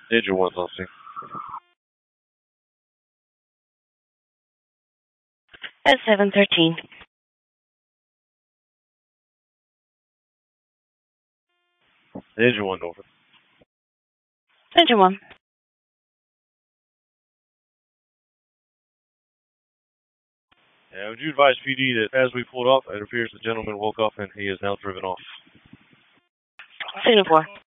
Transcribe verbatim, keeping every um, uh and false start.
Engine one's on scene. At seven thirteen. Engine one over. Engine one. Yeah, would you advise P D that as we pulled off, it appears the gentleman woke up and he is now driven off? Signal four.